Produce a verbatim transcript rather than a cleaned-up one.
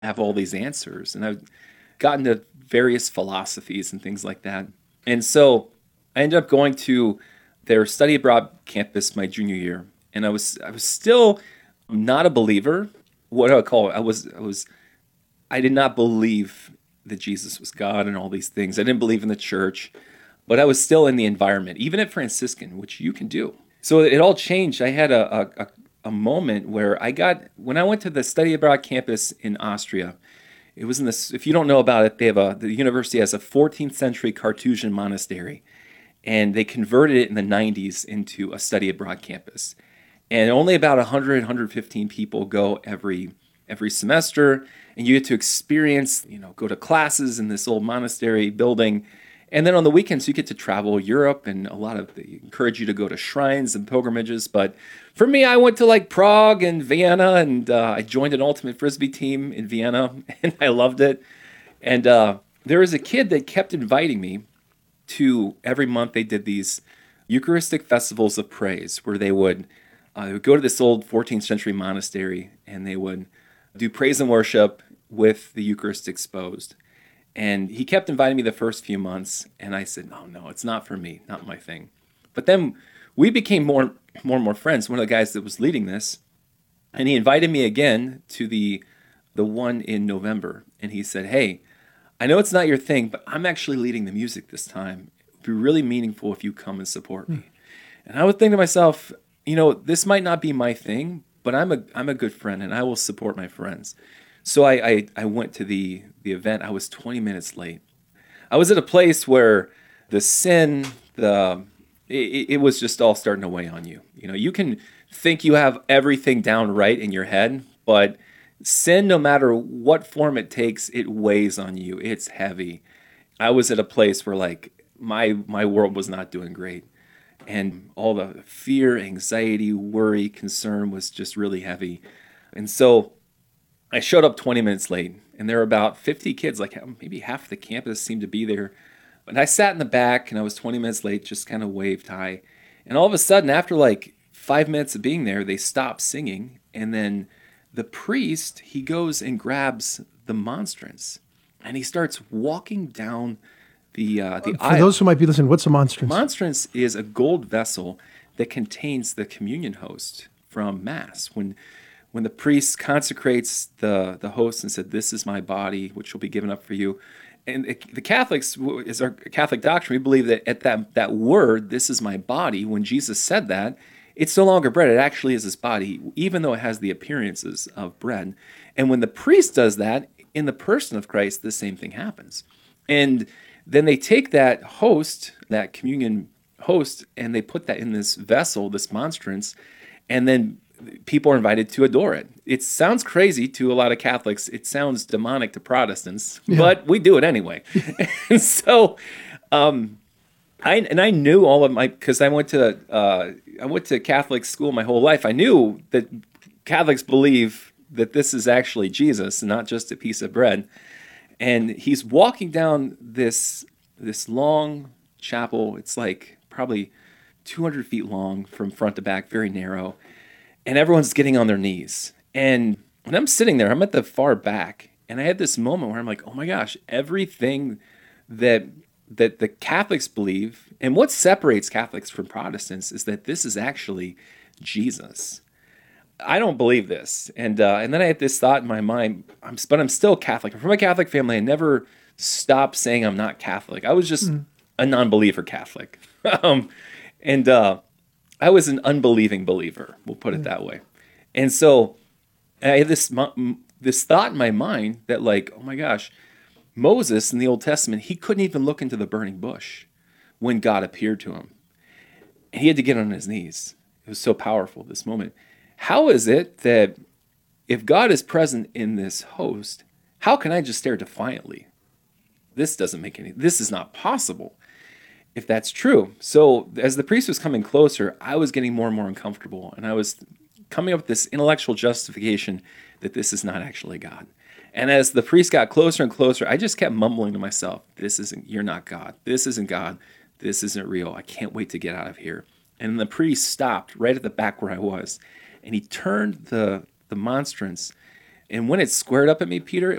have all these answers. And I've gotten to various philosophies and things like that. And so I ended up going to their study abroad campus my junior year. And I was I was still not a believer. What do I call it? I was I was I did not believe that Jesus was God and all these things. I didn't believe in the church, but I was still in the environment, even at Franciscan, which you can do. So it all changed. I had a, a, a moment where I got, when I went to the study abroad campus in Austria, it was in this, if you don't know about it, they have a, the university has a fourteenth century Carthusian monastery, and they converted it in the nineties into a study abroad campus. And only about one hundred, one hundred fifteen people go every every semester, and you get to experience, you know, go to classes in this old monastery building. And then on the weekends, you get to travel Europe, and a lot of, they encourage you to go to shrines and pilgrimages. But for me, I went to like Prague and Vienna, and uh, I joined an ultimate frisbee team in Vienna, and I loved it. And uh, there was a kid that kept inviting me to, every month they did these Eucharistic festivals of praise, where they would, uh, they would go to this old fourteenth century monastery, and they would do praise and worship with the Eucharist exposed. And he kept inviting me the first few months, and I said, no, no, it's not for me, not my thing. But then we became more, more and more friends. One of the guys that was leading this, and he invited me again to the the one in November. And he said, hey, I know it's not your thing, but I'm actually leading the music this time. It would be really meaningful if you come and support me. Mm. And I would think to myself, you know, this might not be my thing, but I'm a I'm a good friend, and I will support my friends. So I, I, I went to the, the event. I was twenty minutes late. I was at a place where the sin, the it, it was just all starting to weigh on you. You know, you can think you have everything down right in your head, but sin, no matter what form it takes, it weighs on you. It's heavy. I was at a place where like my my world was not doing great, and all the fear, anxiety, worry, concern was just really heavy. And so I showed up twenty minutes late, and there were about fifty kids, like maybe half the campus seemed to be there. But I sat in the back, and I was twenty minutes late, just kind of waved hi. And all of a sudden, after like five minutes of being there, they stopped singing. And then the priest, he goes and grabs the monstrance, and he starts walking down the uh, the For aisle. those who might be listening, what's a monstrance? Monstrance is a gold vessel that contains the communion host from Mass. When When the priest consecrates the, the host and said, this is my body, which will be given up for you. And it, the Catholics, is our Catholic doctrine, we believe that at that, that word, this is my body, when Jesus said that, it's no longer bread. It actually is his body, even though it has the appearances of bread. And when the priest does that, in the person of Christ, the same thing happens. And then they take that host, that communion host, and they put that in this vessel, this monstrance, and then people are invited to adore it. It sounds crazy to a lot of Catholics. It sounds demonic to Protestants, yeah. But we do it anyway. And so, um, I and I knew all of my, because I went to uh, I went to Catholic school my whole life. I knew that Catholics believe that this is actually Jesus and not just a piece of bread. And he's walking down this this long chapel. It's like probably two hundred feet long from front to back, very narrow. And everyone's getting on their knees. And when I'm sitting there, I'm at the far back, and I had this moment where I'm like, oh my gosh, everything that that the Catholics believe, and what separates Catholics from Protestants is that this is actually Jesus. I don't believe this. And uh, and then I had this thought in my mind, I'm, but I'm still Catholic. I'm from a Catholic family. I never stopped saying I'm not Catholic. I was just mm. a non-believer Catholic. um, and uh I was an unbelieving believer, we'll put it that way. And so I had this this thought in my mind that like, oh my gosh, Moses in the Old Testament, he couldn't even look into the burning bush when God appeared to him. And he had to get on his knees. It was so powerful, this moment. How is it that if God is present in this host, how can I just stare defiantly? This doesn't make any, this is not possible. If that's true. So as the priest was coming closer, I was getting more and more uncomfortable, and I was coming up with this intellectual justification that this is not actually God. And as the priest got closer and closer, I just kept mumbling to myself, this isn't, you're not God. This isn't God. This isn't real. I can't wait to get out of here. And the priest stopped right at the back where I was, and he turned the, the monstrance, And when it squared up at me, Peter,